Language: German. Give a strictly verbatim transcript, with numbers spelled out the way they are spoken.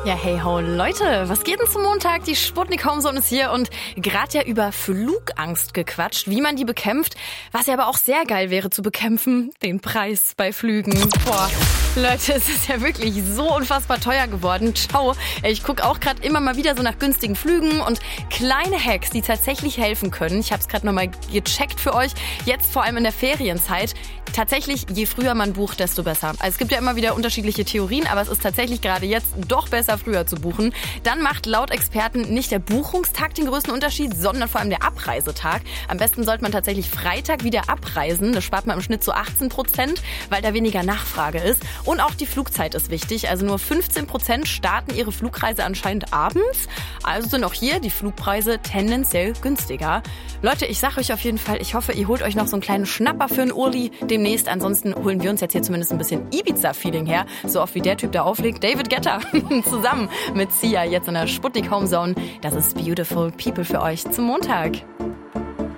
Ja, hey ho, Leute, was geht denn zum Montag? Die Sputnik Homezone ist hier und gerade ja über Flugangst gequatscht, wie man die bekämpft. Was ja aber auch sehr geil wäre zu bekämpfen, den Preis bei Flügen. Boah, Leute, es ist ja wirklich so unfassbar teuer geworden. Ciao. Ich gucke auch gerade immer mal wieder so nach günstigen Flügen und kleine Hacks, die tatsächlich helfen können. Ich habe es gerade nochmal gecheckt für euch. Jetzt vor allem in der Ferienzeit. Tatsächlich, je früher man bucht, desto besser. Also es gibt ja immer wieder unterschiedliche Theorien, aber es ist tatsächlich gerade jetzt doch besser, früher zu buchen. Dann macht laut Experten nicht der Buchungstag den größten Unterschied, sondern vor allem der Abreisetag. Am besten sollte man tatsächlich Freitag wieder abreisen. Das spart man im Schnitt so achtzehn Prozent, weil da weniger Nachfrage ist. Und auch die Flugzeit ist wichtig. Also nur fünfzehn Prozent starten ihre Flugreise anscheinend abends. Also sind auch hier die Flugpreise tendenziell günstiger. Leute, ich sage euch auf jeden Fall, ich hoffe, ihr holt euch noch so einen kleinen Schnapper für einen Urli demnächst. Ansonsten holen wir uns jetzt hier zumindest ein bisschen Ibiza-Feeling her. So oft wie der Typ da auflegt. David Guetta zusammen mit Sia jetzt in der Sputnik Homezone. Das ist Beautiful People für euch zum Montag.